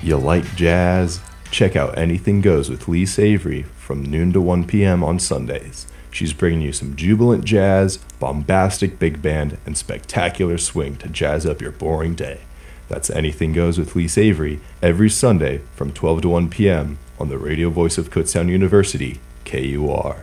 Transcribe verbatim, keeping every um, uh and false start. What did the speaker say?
You like jazz? Check out Anything Goes with Lee Savory from noon to one p.m. on Sundays. She's bringing you some jubilant jazz, bombastic big band, and spectacular swing to jazz up your boring day. That's Anything Goes with Lee Savory every Sunday from twelve to one p.m. on the radio voice of Kutztown University, K U R.